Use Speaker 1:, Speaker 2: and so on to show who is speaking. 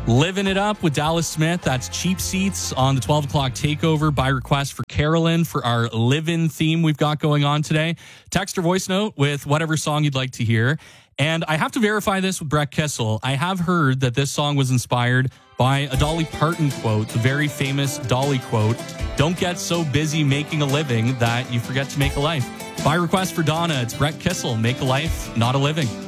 Speaker 1: Living It Up with Dallas Smith. That's Cheap Seats on the 12 o'clock takeover by request for Carolyn for our live-in theme we've got going on today. Text or voice note with whatever song you'd like to hear. And I have to verify this with Brett Kissel. I have heard that this song was inspired by a Dolly Parton quote, the very famous Dolly quote, "Don't get so busy making a living that you forget to make a life." By request for Donna, it's Brett Kissel, "Make a Life, Not a Living."